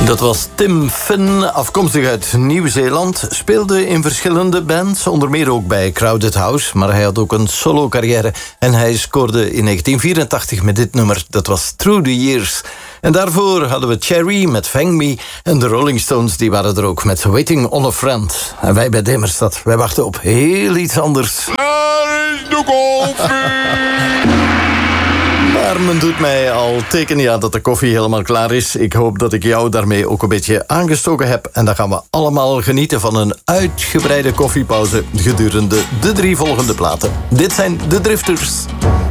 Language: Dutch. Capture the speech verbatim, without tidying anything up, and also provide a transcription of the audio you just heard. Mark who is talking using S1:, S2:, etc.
S1: Dat was Tim Finn, afkomstig uit Nieuw-Zeeland. Speelde in verschillende bands, onder meer ook bij Crowded House. Maar hij had ook een solo-carrière. En hij scoorde in negentien vierentachtig met dit nummer. Dat was Through the Years. En daarvoor hadden we Cherry met Fang Me. En de Rolling Stones die waren er ook met Waiting on a Friend. En wij bij Demerstad, wij wachten op heel iets anders.
S2: Daar is de koffie!
S1: Maar men doet mij al tekenen ja, dat de koffie helemaal klaar is. Ik hoop dat ik jou daarmee ook een beetje aangestoken heb. En dan gaan we allemaal genieten van een uitgebreide koffiepauze gedurende de drie volgende platen. Dit zijn de Drifters.